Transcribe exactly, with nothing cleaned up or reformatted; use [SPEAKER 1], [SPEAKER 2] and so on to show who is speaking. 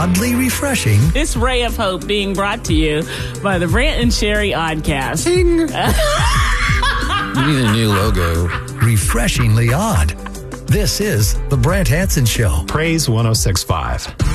[SPEAKER 1] oddly refreshing.
[SPEAKER 2] This ray of hope being brought to you by the Brant and Sherry Oddcast.
[SPEAKER 1] Ding.
[SPEAKER 3] You need a new logo.
[SPEAKER 1] Refreshingly odd. This is the Brant Hansen Show.
[SPEAKER 4] Praise one oh six point five.